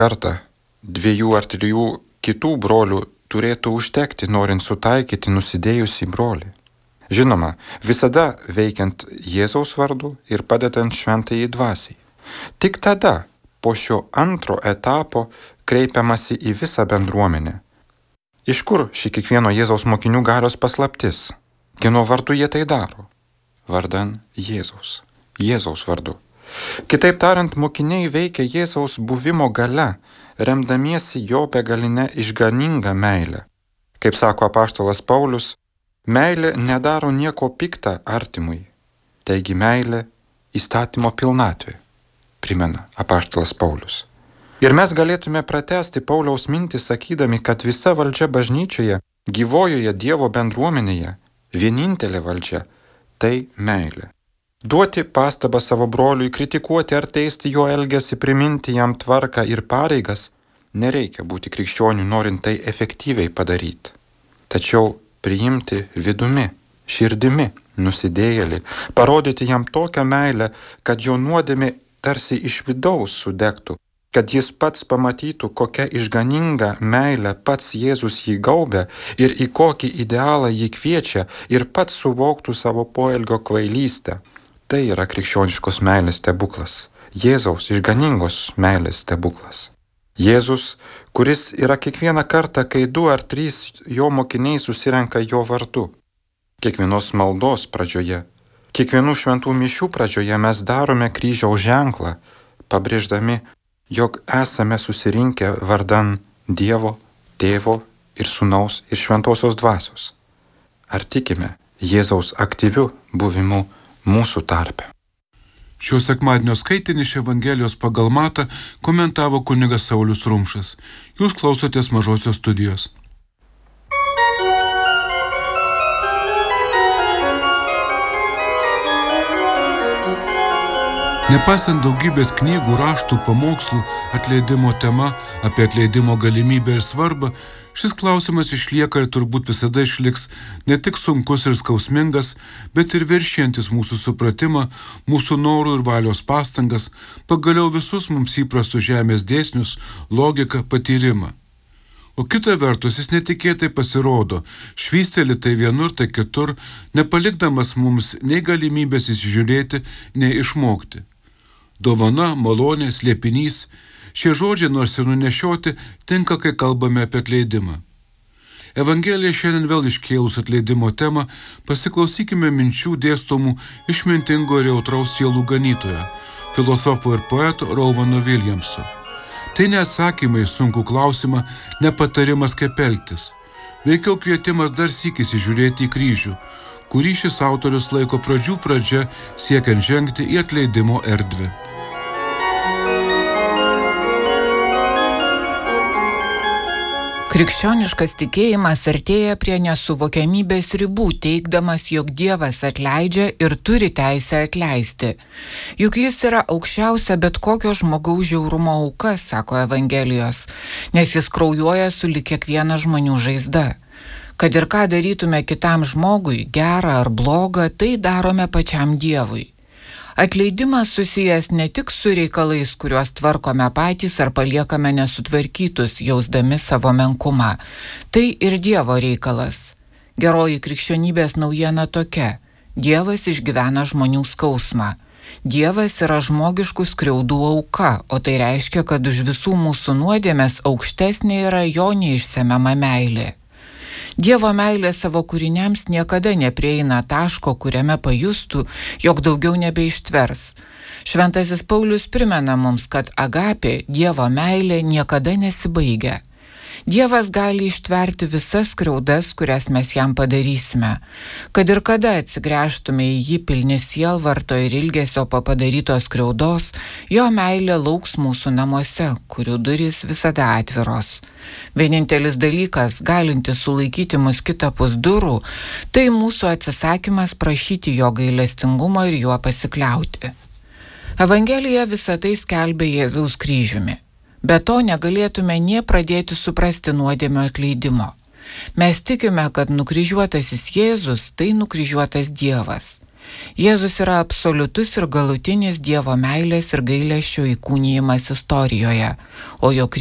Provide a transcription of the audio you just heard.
kartą 2 ar 3 kitų brolių turėtų užtekti, norint sutaikyti nusidėjusį brolį. Žinoma, visada veikiant Jėzaus vardu ir padedant šventajai dvasiai. Tik tada, po šio antro etapo, kreipiamasi į visą bendruomenę. Iš kur ši kiekvieno Jėzaus mokinių galios paslaptis? Kieno vardu jie tai daro? Vardan Jėzaus. Jėzaus vardu. Kitaip tariant, mokiniai veikia Jėzaus buvimo gale, remdamiesi jo begalinę išganingą meilę. Kaip sako apaštalas Paulius, meilė nedaro nieko pikta artimui. Taigi meilė įstatymo pilnatvė, primena apaštalas Paulius. Ir mes galėtume pratęsti Pauliaus mintį sakydami, kad visa valdžia bažnyčioje, gyvojoje Dievo bendruomenėje, vienintelė valdžia – tai meilė. Duoti pastabą savo broliui, kritikuoti ar teisti jo elgesį, priminti jam tvarką ir pareigas – nereikia būti krikščioniu, norint tai efektyviai padaryti. Tačiau priimti vidumi, širdimi nusidėjėlį, parodyti jam tokią meilę, kad jo nuodėmė tarsi iš vidaus sudegtų, kad jis pats pamatytų, kokia išganinga meilė pats Jėzus jį gaubia ir į kokį idealą jį kviečia ir pats suvoktų savo poelgio kvailystę. Tai yra krikščioniškos meilės stebuklas, Jėzaus išganingos meilės stebuklas. Jėzus, kuris yra kiekvieną kartą, kai 2 ar 3 jo mokiniai susirenka jo vardu. Kiekvienos maldos pradžioje, kiekvienų šventų mišių pradžioje mes darome kryžiaus ženklą, pabrėždami, jog esame susirinkę vardan Dievo, Tėvo ir Sūnaus ir Šventosios Dvasios. Ar tikime Jėzaus aktyviu buvimu mūsų tarpe? Šio sekmadienio skaitinį iš Evangelijos pagal Matą komentavo kunigas Saulius Rumšas. Jūs klausotės Mažosios studijos. Nepaisant daugybės knygų, raštų, pamokslų, atleidimo tema, apie atleidimo galimybę ir svarbą, šis klausimas išlieka ir turbūt visada išliks ne tik sunkus ir skausmingas, bet ir viršijantis mūsų supratimą, mūsų norų ir valios pastangas, pagaliau visus mums įprastus žemės dėsnius, logiką, patyrimą. O kita vertus, jis netikėtai pasirodo, švysteli tai vienur, tai kitur, nepalikdamas mums nei galimybės įsižiūrėti, nei išmokti. Dovana, malonė, slėpinys – šie žodžiai, nors ir nunešioti, tinka, kai kalbame apie atleidimą. Evangelija šiandien vėl iškėlus atleidimo temą, pasiklausykime minčių dėstomų išmintingo ir jautraus sielų ganytojo, filosofo ir poeto Rowano Williamso. Tai ne atsakymai į sunkų klausimą, ne patarimas kaip elgtis. Veikiau kvietimas dar sykį įsižiūrėti į kryžių, kurį šis autorius laiko pradžių pradžia siekiant žengti į atleidimo erdvę. Krikščioniškas tikėjimas artėja prie nesuvokiamybės ribų, teigdamas, jog Dievas atleidžia ir turi teisę atleisti. Juk jis yra aukščiausia bet kokio žmogaus žiaurumo auka, sako Evangelijos, nes jis kraujuoja sulig kiekviena žmonių žaizda. Kad ir ką darytume kitam žmogui, gerą ar blogą, tai darome pačiam Dievui. Atleidimas susijęs ne tik su reikalais, kuriuos tvarkome patys ar paliekame nesutvarkytus, jausdami savo menkumą. Tai ir Dievo reikalas. Geroji krikščionybės naujiena tokia. Dievas išgyvena žmonių skausmą. Dievas yra žmogiškų skriaudų auka, o tai reiškia, kad už visų mūsų nuodėmes aukštesnė yra jo neišsemiama meilė. Dievo meilė savo kūriniams niekada neprieina taško, kuriame pajustų, jog daugiau nebeištvers. Šventasis Paulius primena mums, kad agapė, Dievo meilė, niekada nesibaigia. Dievas gali ištverti visas skriaudas, kurias mes jam padarysime. Kad ir kada atsigręžtume į jį pilni sielvarto ir ilgesio po padarytos skriaudos, jo meilė lauks mūsų namuose, kurių durys visada atviros. Vienintelis dalykas, galintis sulaikyti mus kitapus durų, tai mūsų atsisakymas prašyti jo gailestingumo ir juo pasikliauti. Evangelija visą tai skelbia Jėzaus kryžiumi. Be to negalėtume nė pradėti suprasti nuodėmio atleidimo. Mes tikime, kad nukryžiuotasis Jėzus tai nukryžiuotas Dievas. Jėzus yra absoliutus ir galutinis Dievo meilės ir gailesčio įkūnijimas istorijoje, o jo